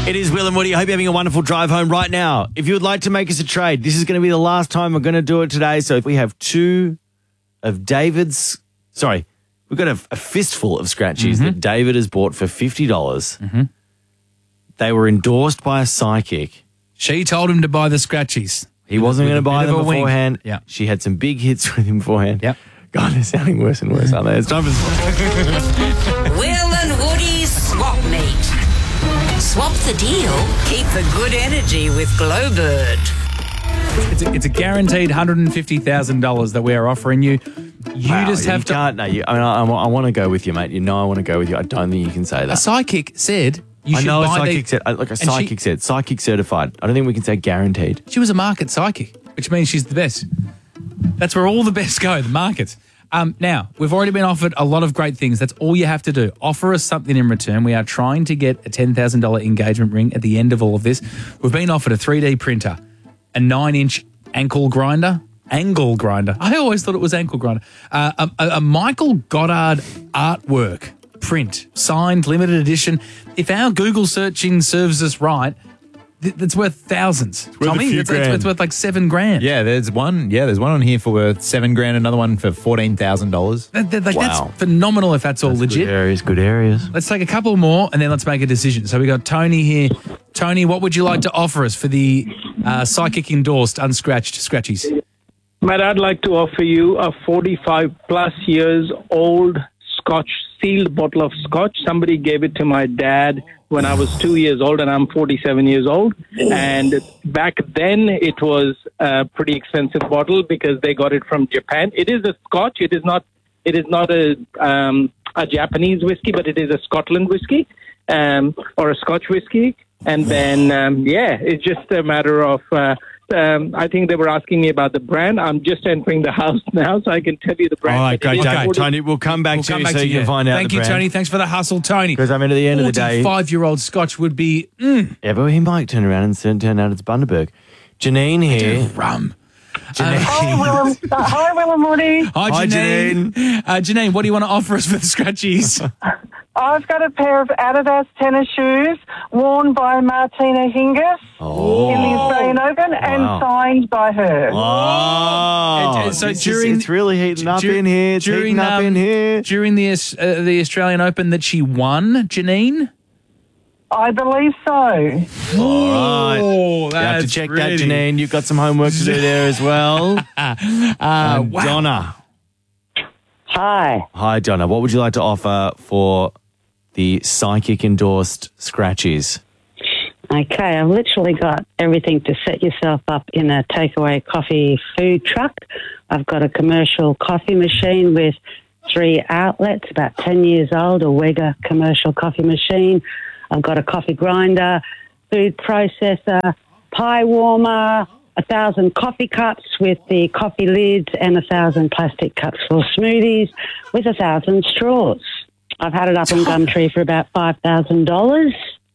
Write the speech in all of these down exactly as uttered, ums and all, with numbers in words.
It is Will and Woody. I hope you're having a wonderful drive home right now. If you would like to make us a trade, this is going to be the last time we're going to do it today. So if we have two of David's, sorry, we've got a, a fistful of scratchies mm-hmm. that David has bought for fifty dollars. Mm-hmm. They were endorsed by a psychic. She told him to buy the scratchies. He wasn't going to buy them beforehand. Yeah. She had some big hits with him beforehand. Yep. God, they're sounding worse and worse, aren't they? It's time for... Will and Woody's Swap Meet. Swap the deal, keep the good energy with Glowbird. It's a, it's a guaranteed one hundred fifty thousand dollars that we are offering you. You wow, just have you to... Can't, no, you, I mean, I, I, I want to go with you, mate. You know I want to go with you. I don't think you can say that. A psychic said... You I should know a buy psychic the, said, like a psychic she, said, psychic certified. I don't think we can say guaranteed. She was a market psychic, which means she's the best. That's where all the best go, the markets. Um, now, we've already been offered a lot of great things. That's all you have to do. Offer us something in return. We are trying to get a ten thousand dollars engagement ring at the end of all of this. We've been offered a three D printer, a nine-inch ankle grinder, angle grinder. I always thought it was ankle grinder. Uh, a, a Michael Goddard artwork print, signed, limited edition. If our Google searching serves us right, th- that's worth thousands. worth Tommy, a few it's, it's, grand. it's worth like seven grand. Yeah, there's one. Yeah, there's one on here for seven grand. Another one for fourteen thousand dollars. That, that, like, Wow. That's phenomenal if that's all That's legit. Good areas, good areas. Let's take a couple more and then let's make a decision. So we got Tony here. Tony, what would you like to offer us for the uh, psychic endorsed unscratched scratchies? Matt, I'd like to offer you a forty-five plus years old Scotch, sealed bottle of Scotch. Somebody gave it to my dad when I was two years old, and I'm forty-seven years old. And back then, it was a pretty expensive bottle because they got it from Japan. It is a Scotch. It is not. It is not a um, a Japanese whiskey, but it is a Scotland whiskey um, or a Scotch whiskey. And then, um, yeah, it's just a matter of. Uh, Um, I think they were asking me about the brand. I'm just entering the house now, so I can tell you the brand. All right, great, Okay. Tony. Tony, we'll come back We'll to come you back so to you can find out Thank the you, brand. Tony. Thanks for the hustle, Tony. Because I mean, at the end of the day, forty-five-year-old Scotch would be mm, yeah, but he might turn around and turn turn out it's Bundaberg. Janine here. rum. Janine. Hi, Willem. Uh, hi, Willem Woody. Hi, Hi, Janine. Uh, Janine, what do you want to offer us for the scratchies? I've got a pair of Adidas tennis shoes worn by Martina Hingis Oh. in the Australian Open and Wow. signed by her. Oh, And, so This is- during- it's really heating up dur- in here. It's during, heating up um, in here. During the Aus- uh, the Australian Open that she won, Janine? I believe so. All right. Oh, You have to that's check pretty. that, Janine. You've got some homework to do there as well. Uh, Um, wow. Donna. Hi. Hi, Donna. What would you like to offer for the psychic endorsed scratchies? Okay, I've literally got everything to set yourself up in a takeaway coffee food truck. I've got a commercial coffee machine with three outlets, about ten years old, a Wega commercial coffee machine. I've got a coffee grinder, food processor, pie warmer, a thousand coffee cups with the coffee lids and a thousand plastic cups for smoothies with a thousand straws. I've had it up on Gumtree for about five thousand dollars.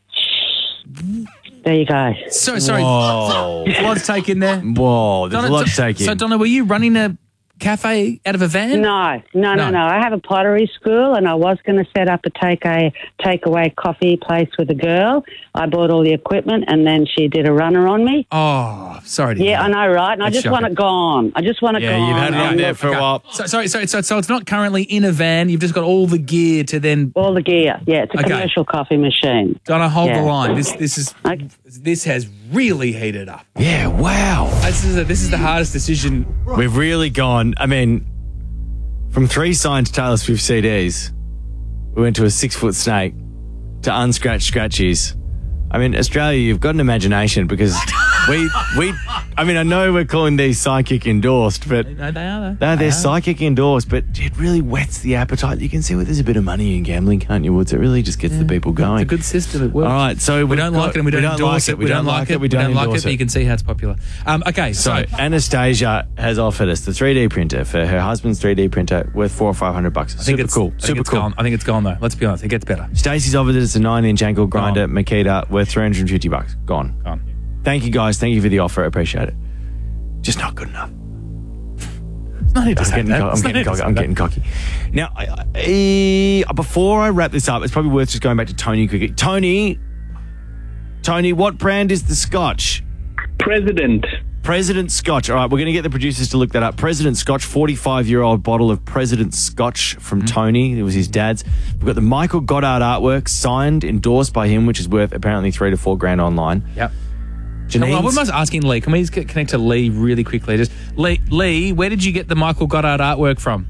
There you go. So, sorry. Whoa. There's a lot to take in there. Whoa, there's Donna, a lot to so, take in. so, Donna, were you running a cafe out of a van? No, no, No. no, no. I have a pottery school and I was going to set up a take a takeaway coffee place with a girl. I bought all the equipment and then she did a runner on me. Oh, sorry. To Yeah, hear I know, right? And I That's just want shocking. it gone. I just want it Yeah, gone. you've had it And in there look, for a while. So, sorry, sorry. So, so it's not currently in a van. You've just got all the gear to then. all the gear. Yeah, it's a Okay. commercial coffee machine. Donna, hold Yeah. the line. This, this is, Okay. this has really heated up. Yeah, wow. This is, a, this is the hardest decision. We've really gone, I mean, from three signed Taylor Swift C Ds, we went to a six-foot snake to unscratched scratchies. I mean, Australia, you've got an imagination because we, we, I mean, I know we're calling these psychic endorsed, but No, they are, though. no, They they're are. psychic endorsed, but it really whets the appetite. You can see where there's a bit of money in gambling, can't you, Woods? It really just gets the people going. It's a good system. It works. All right, so we we've don't got- like it and we don't, like endorse it. We don't like it. We don't like endorse it, but you can see how it's popular. Um, okay, so, So Anastasia has offered us the three D printer for her husband's three D printer worth four or five hundred bucks. I think Super it's cool. I think Super it's cool. Gone. I think it's gone though. Let's be honest. It gets better. Stacey's offered us a nine-inch ankle grinder Gone. Makita worth three hundred fifty bucks. Gone. Gone. Thank you guys. Thank you for the offer. I appreciate it. Just not good enough. It's not need to I'm say getting, that. co- I'm It's not getting need to cocky. say I'm that. getting cocky. Now, I, I, before I wrap this up, it's probably worth just going back to Tony quickly. Tony, Tony, what brand is the scotch? President. President Scotch. All right, we're going to get the producers to look that up. President Scotch, forty-five-year-old bottle of President Scotch from Mm. Tony. It was his dad's. We've got the Michael Goddard artwork, signed, endorsed by him, which is worth apparently three to four grand online. Yep. Janine's- Well, we must asking Lee. Can we just get, connect to Lee really quickly? Just Lee, Lee, where did you get the Michael Goddard artwork from?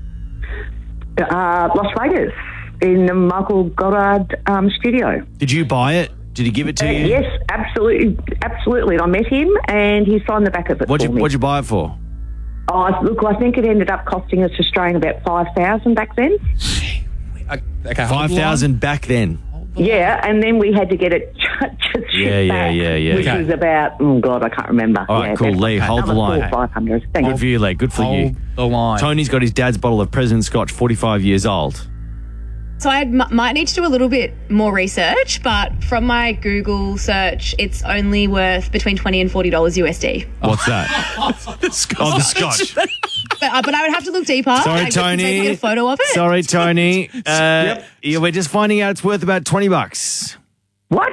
Uh, Las Vegas, in the Michael Goddard um, studio. Did you buy it? Did he give it to Uh, you? yes, absolutely, absolutely. I met him, and he signed the back of it What'd for you, me. what'd you buy it for? Oh, look, I think it ended up costing us Australian about five thousand back then. Uh, okay, hold Five the line. thousand back then. Yeah, and then we had to get it just shipped Yeah, yeah, back, yeah, yeah. which Okay. was about oh god, I can't remember. All right, yeah, cool. about Lee, hold the another line. Four, five hundred. Thank Good you. for you, Lee. Good for Hold you. the line. Tony's got his dad's bottle of President Scotch, forty-five years old. So I m- might need to do a little bit more research, but from my Google search, it's only worth between twenty and forty dollars U S D. What's that? the Scotch. Oh, the Scotch. But, uh, but I would have to look deeper. Sorry, I guess and take Tony. a photo of it. Sorry, Tony. Uh, yeah, we're just finding out it's worth about twenty bucks. What?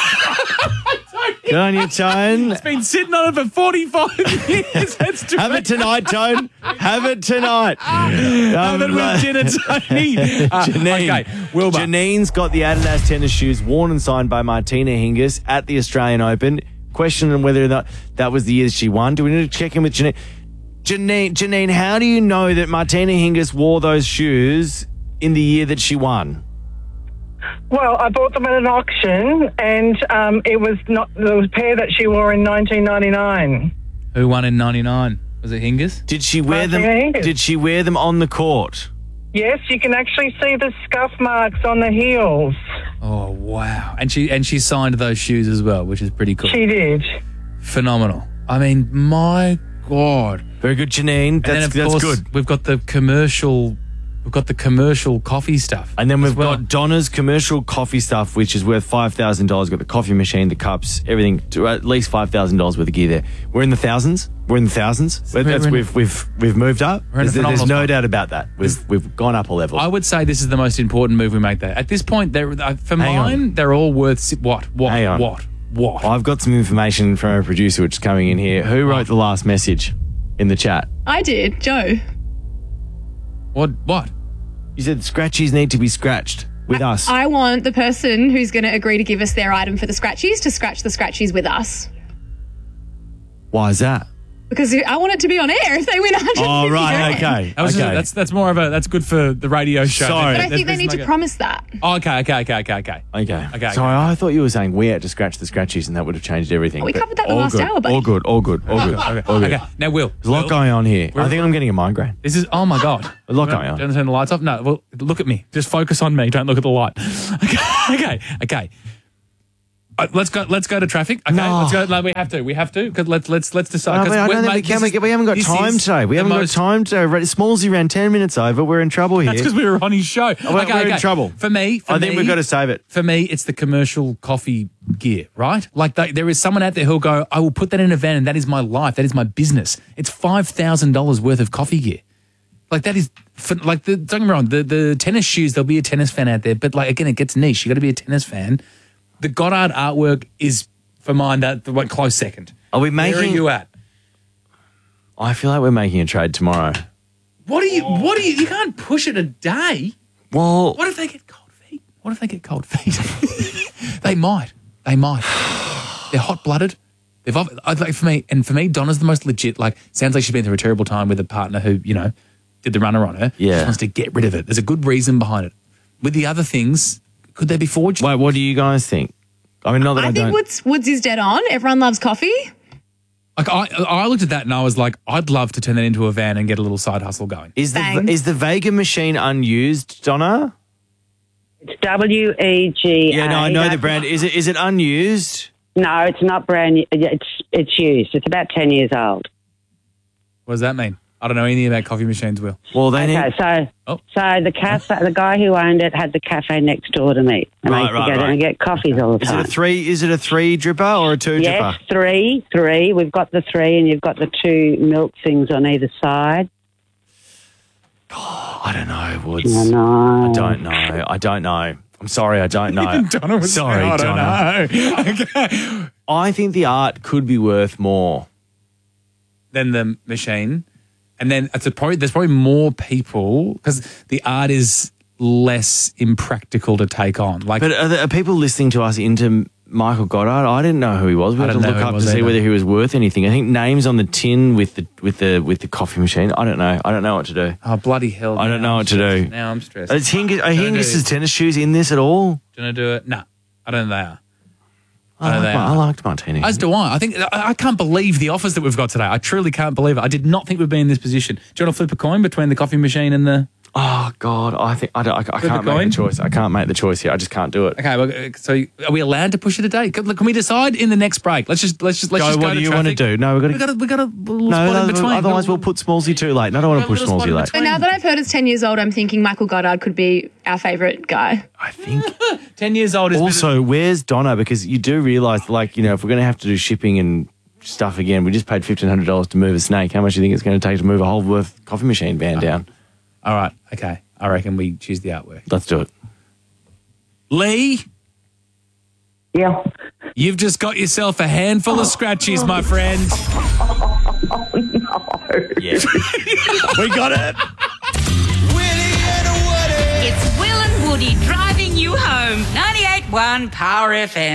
Good on you, Tone. It's been sitting on it for forty-five years. That's too Have it tonight, Tone. Have it tonight. Have it with dinner, Tony. Uh, Janine. okay, Wilbur. Janine's got the Adidas tennis shoes worn and signed by Martina Hingis at the Australian Open. Questioning whether or not that was the year she won. Do we need to check in with Janine? Janine, Janine, how do you know that Martina Hingis wore those shoes in the year that she won? Well, I bought them at an auction, and um, it was not the pair that she wore in nineteen ninety-nine. Who won in ninety-nine? Was it Hingis? Did she wear Martina them? Hingis. Did she wear them on the court? Yes, you can actually see the scuff marks on the heels. Oh wow! And she and she signed those shoes as well, which is pretty cool. She did. Phenomenal. I mean, my God. Very good, Janine. And then That's, of that's course good. we've got the commercial. We've got the commercial coffee stuff. And then we've as well. got Donna's commercial coffee stuff, which is worth five thousand dollars. Got the coffee machine, the cups, everything. To at least five thousand dollars worth of gear there. We're in the thousands. We're in the thousands. We're- That's, we're in- we've we've we've moved up. We're in a There's, there's phenomenal no spot. doubt about that. We've we've gone up a level. I would say this is the most important move we make. There at this point, they're uh, for Hang on. mine. They're all worth si- what? What? Hang on. What? What? I've got some information from a producer which is coming in here. Who wrote the last message in the chat? I did, Joe. What? What? You said scratchies need to be scratched with us. I want the person who's going to agree to give us their item for the scratchies to scratch the scratchies with us. Why is that? Because I want it to be on air if they win one hundred fifty Oh, right. grand. Okay. That was okay. just- that's that's more of a that's good for the radio show. Sorry. But I That- think they that's need like to a- promise that. Oh, okay, okay, okay, okay, okay. Okay. Okay, Sorry, okay. I thought you were saying we had to scratch the scratchies and that would have changed everything. We but covered that in the all last good, hour, babe. All good, all good, all good, Okay, all good. okay. Now, Will. There's a lot Will, going on here. I We're- think I'm getting a migraine. This is oh my god. A lot going on. Don't turn the lights off. No, well, look at me. Just focus on me. Don't look at the light. Okay, okay, okay. Uh, let's go. Let's go to traffic. Okay, No. let's go. No, we have to. We have to. Cause let's let's let's decide. No, 'cause but I we're- don't think we mate, can. this We, we haven't got is- time this is today. We the haven't most- got time today. Right, Smallsy ran ten minutes over. We're in trouble here. That's because we were on his show. we're, okay, we're okay. in trouble. For me, for I think me, we've got to save it. For me, it's the commercial coffee gear, right? Like they, there is someone out there who'll go, I will put that in a van and that is my life. That is my business. It's five thousand dollars worth of coffee gear. Like that is, for, like the, don't get me wrong, the, the tennis shoes, there'll be a tennis fan out there. But like, again, it gets niche. You got to be a tennis fan. The Goddard artwork is, for mine, that the one close second. Are we Where are making? you at? I feel like we're making a trade tomorrow. What are you, what are you, you can't push it a day. Well, What if they get cold feet? What if they get cold feet? They might. They might. They're hot blooded. They've ob- I'd like for me, and for me, Donna's the most legit. Like, sounds like she's been through a terrible time with a partner who, you know, did the runner on her. Yeah. She wants to get rid of it. There's a good reason behind it. With the other things, could they be forged? wait. What do you guys think? I mean, not that I, I think don't. Woods, Woods is dead on. Everyone loves coffee. Like, I, I looked at that and I was like, I'd love to turn that into a van and get a little side hustle going. Is the Bang. is the Vega machine unused, Donna? It's W E G A. Yeah, no, I know the That's brand. Is it is it unused? No, it's not brand new. It's, it's used. It's about ten years old. What does that mean? I don't know anything about coffee machines, Will. Well, they Okay, need. so Oh. so the cafe, the guy who owned it had the cafe next door to me, and Right, I used to right, go down right. and get coffees all the Is it a time. three? Is it a three dripper or a two Yes, dripper? three, three. We've got the three, and you've got the two milk things on either side. I don't know, Woods. I know. I don't know. I don't know. I'm sorry, I don't know. Donna was sorry, saying, I don't Donna. know. Okay. I think the art could be worth more. Then the machine. And then it's a probably, there's probably more people because the art is less impractical to take on. Like, But are, there, are people listening to us into Michael Goddard? I didn't know who he was. We I had to don't know look who he up was to see either. whether he was worth anything. I think names on the tin with the with the with the coffee machine. I don't know. I don't know what to do. oh, bloody hell. I don't now know I'm what to do. stressed. Now I'm stressed. Are Hingis, are Don't do Hingis' it. tennis shoes in this at all? Do you want to do it? No, I don't think they are. I, know like, they I are. liked Martini. As do I. I think I, I can't believe the offers that we've got today. I truly can't believe it. I did not think we'd be in this position. Do you want to flip a coin between the coffee machine and the... Oh God, I think I don't. I, I Flip a can't make coin? the choice. I can't make the choice here. I just can't do it. Okay, well, uh, so are we allowed to push it a day? Can, can we decide in the next break? Let's just let's just let's Joe, just go what to do you traffic. want to do? No, we've got We to. got to we got to No, spot no, in between. otherwise we'll put Smallsy too late. No, I don't want to push Little spot Smallsy in late. between. But now that I've heard it's ten years old, I'm thinking Michael Goddard could be our favourite guy. I think. ten years old is Also, where's Donna? Because you do realise, like, you know, if we're going to have to do shipping and stuff again, we just paid fifteen hundred dollars to move a snake. How much do you think it's going to take to move a Holworth coffee machine van down? All right, okay. I reckon we choose the artwork. Let's do it. Lee, Yeah. you've just got yourself a handful of scratchies, my friend. Yeah. We got it. It's Will and Woody driving you home. ninety-eight point one Power F M.